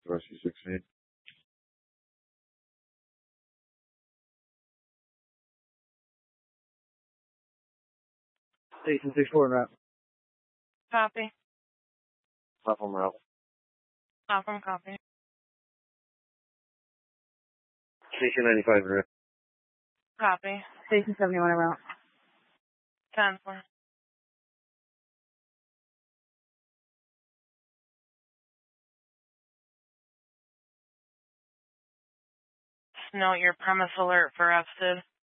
Rescue 16. Station 64 en route. Copy. Platform route. Platform copy. Station 95 en route. Copy. Station 71 en route. 10-4. Note your premise alert for FSID.